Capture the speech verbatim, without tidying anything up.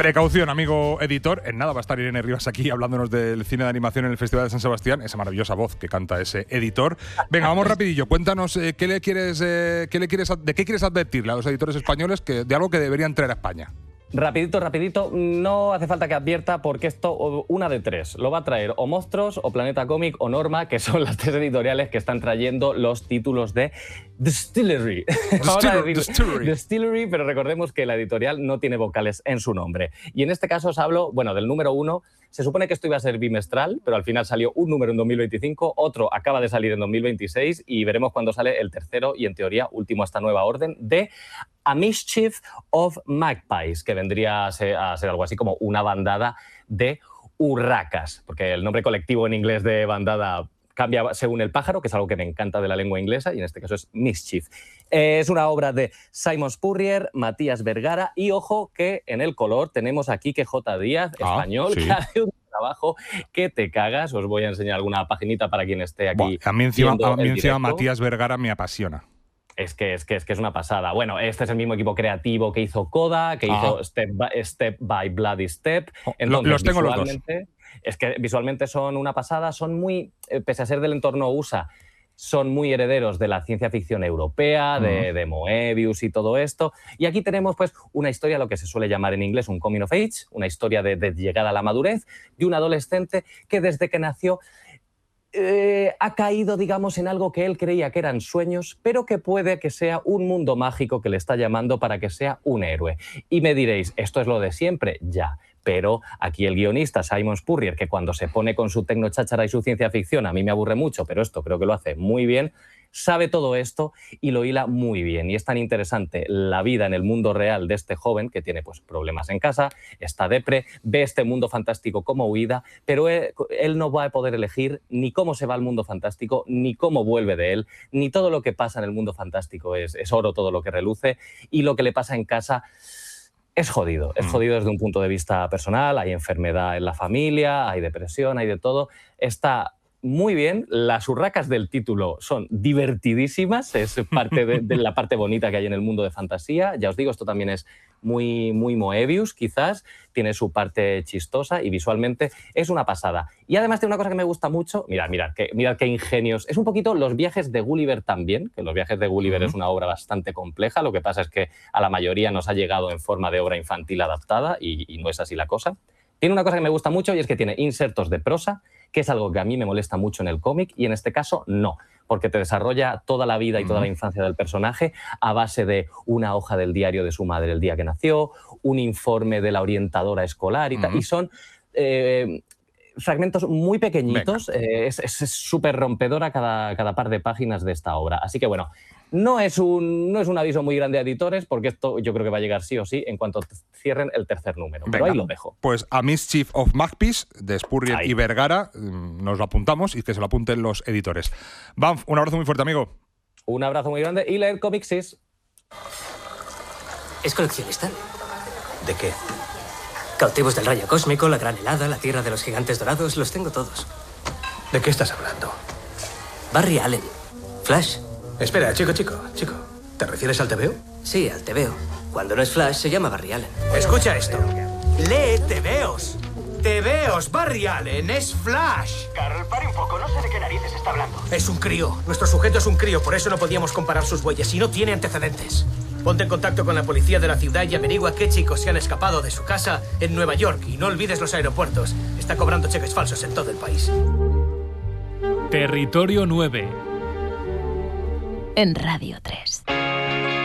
Precaución, amigo editor. En nada va a estar Irene Rivas aquí hablándonos del cine de animación en el Festival de San Sebastián. Esa maravillosa voz que canta ese editor. Venga, vamos rapidillo. Cuéntanos eh, qué le quieres, eh, qué le quieres, de qué quieres advertirle a los editores españoles que, de algo que deberían traer a España. Rapidito, rapidito, no hace falta que advierta porque esto, una de tres, lo va a traer o Monstruos, o Planeta Cómic, o Norma, que son las tres editoriales que están trayendo los títulos de Distillery. Distillery, Distillery. Distillery, pero recordemos que la editorial no tiene vocales en su nombre. Y en este caso os hablo, bueno, del número uno. Se supone que esto iba a ser bimestral, pero al final salió un número en dos mil veinticinco, otro acaba de salir en dos mil veintiséis y veremos cuándo sale el tercero y, en teoría, último a esta nueva orden de A Mischief of Magpies, que vendría a ser, a ser algo así como una bandada de urracas, porque el nombre colectivo en inglés de bandada cambia según el pájaro, que es algo que me encanta de la lengua inglesa, y en este caso es Mischief. Eh, es una obra de Simon Spurrier, Matías Vergara, y ojo que en el color tenemos aquí que J. Díaz, ah, español, sí, que hace un trabajo que te cagas. Os voy a enseñar alguna paginita para quien esté aquí. Bueno, a mí encima, a mí encima Matías Vergara me apasiona. Es que, es, que, es que es una pasada. Bueno, este es el mismo equipo creativo que hizo Coda, que ah. hizo Step by, Step by Bloody Step. Entonces, los tengo los dos. Es que visualmente son una pasada, son muy, eh, pese a ser del entorno U S A, son muy herederos de la ciencia ficción europea, de, uh-huh. de Moebius y todo esto. Y aquí tenemos pues una historia, lo que se suele llamar en inglés un coming of age, una historia de, de llegada a la madurez de un adolescente que desde que nació Eh, ha caído, digamos, en algo que él creía que eran sueños, pero que puede que sea un mundo mágico que le está llamando para que sea un héroe. Y me diréis, ¿esto es lo de siempre? Ya. Pero aquí el guionista Simon Spurrier, que cuando se pone con su tecnocháchara y su ciencia ficción, a mí me aburre mucho, pero esto creo que lo hace muy bien, sabe todo esto y lo hila muy bien. Y es tan interesante la vida en el mundo real de este joven que tiene pues, problemas en casa, está depre, ve este mundo fantástico como huida, pero él, él no va a poder elegir ni cómo se va al mundo fantástico, ni cómo vuelve de él, ni todo lo que pasa en el mundo fantástico es, es oro todo lo que reluce, y lo que le pasa en casa es jodido. Es jodido desde un punto de vista personal, hay enfermedad en la familia, hay depresión, hay de todo. Está muy bien, las urracas del título son divertidísimas, es parte de, de la parte bonita que hay en el mundo de fantasía. Ya os digo, esto también es muy, muy Moebius, quizás, tiene su parte chistosa y visualmente es una pasada. Y además tiene una cosa que me gusta mucho, mirad, mirad, que, mirad qué ingenios, es un poquito Los viajes de Gulliver también, que Los viajes de Gulliver uh-huh. es una obra bastante compleja, lo que pasa es que a la mayoría nos ha llegado en forma de obra infantil adaptada y, y no es así la cosa. Tiene una cosa que me gusta mucho y es que tiene insertos de prosa, que es algo que a mí me molesta mucho en el cómic, y en este caso no, porque te desarrolla toda la vida y toda la infancia del personaje a base de una hoja del diario de su madre el día que nació, un informe de la orientadora escolar y tal, uh-huh. y son eh, fragmentos muy pequeñitos, eh, es súper rompedora cada, cada par de páginas de esta obra. Así que bueno, no es, un, no es un aviso muy grande a editores, porque esto yo creo que va a llegar sí o sí en cuanto cierren el tercer número. Venga, pero ahí lo dejo. Pues A Mischief of Magpies, de Spurrier ahí. y Vergara, nos lo apuntamos y que se lo apunten los editores. Banff, un abrazo muy fuerte, amigo. Un abrazo muy grande y leer Comixis. ¿Es coleccionista? ¿De qué? Cautivos del rayo cósmico, la gran helada, la tierra de los gigantes dorados, los tengo todos. ¿De qué estás hablando? Barry Allen. Flash. Espera, chico, chico, chico. ¿Te refieres al tebeo? Sí, al tebeo. Cuando no es Flash, se llama Barry Allen. Escucha esto. Lee tebeos. Tebeos, Barry Allen, es Flash. Carl, pare un poco. No sé de qué narices está hablando. Es un crío. Nuestro sujeto es un crío, por eso no podíamos comparar sus huellas y no tiene antecedentes. Ponte en contacto con la policía de la ciudad y averigua qué chicos se han escapado de su casa en Nueva York. Y no olvides los aeropuertos. Está cobrando cheques falsos en todo el país. Territorio nueve. En Radio tres.